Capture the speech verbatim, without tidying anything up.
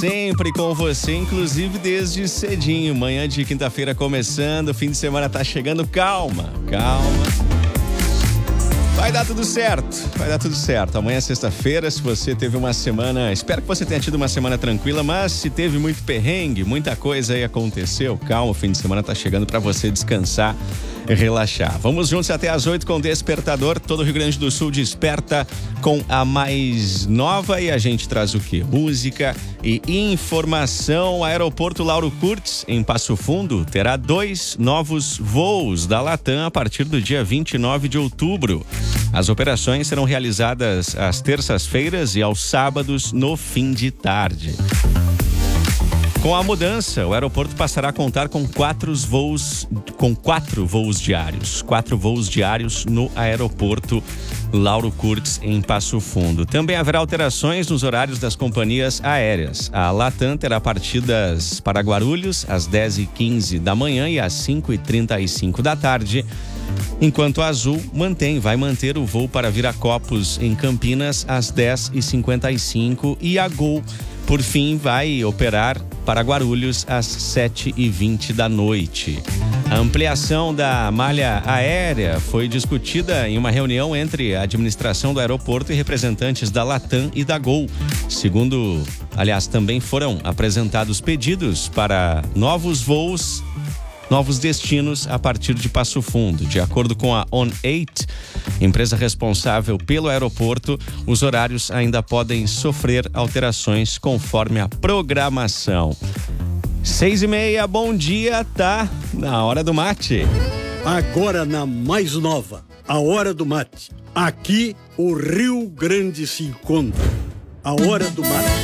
sempre com você, inclusive desde cedinho. Manhã de quinta-feira começando, fim de semana tá chegando. Calma, calma. Vai dar tudo certo, vai dar tudo certo. Amanhã é sexta-feira, se você teve uma semana... Espero que você tenha tido uma semana tranquila, mas se teve muito perrengue, muita coisa aí aconteceu, calma, o fim de semana tá chegando pra você descansar e relaxar. Vamos juntos até às oito com o Despertador. Todo o Rio Grande do Sul desperta com a mais nova e a gente traz o quê? Música e informação. O Aeroporto Lauro Kurtz, em Passo Fundo, terá dois novos voos da Latam a partir do dia vinte e nove de outubro. As operações serão realizadas às terças-feiras e aos sábados no fim de tarde. Com a mudança, o aeroporto passará a contar com quatro voos, com quatro voos diários. Quatro voos diários no aeroporto Lauro Kurtz, em Passo Fundo. Também haverá alterações nos horários das companhias aéreas. A Latam terá partidas para Guarulhos às dez e quinze da manhã e às cinco e trinta e cinco da tarde. Enquanto a Azul mantém, vai manter o voo para Viracopos, em Campinas, às dez e cinquenta e cinco, e a Gol, por fim, vai operar para Guarulhos às sete e vinte da noite. A ampliação da malha aérea foi discutida em uma reunião entre a administração do aeroporto e representantes da Latam e da Gol. Segundo, aliás, também foram apresentados pedidos para novos voos, novos destinos a partir de Passo Fundo. De acordo com a On oito, empresa responsável pelo aeroporto, os horários ainda podem sofrer alterações conforme a programação. Seis e meia, bom dia, tá na hora do mate. Agora na mais nova, a hora do mate. Aqui o Rio Grande se encontra. A hora do mate.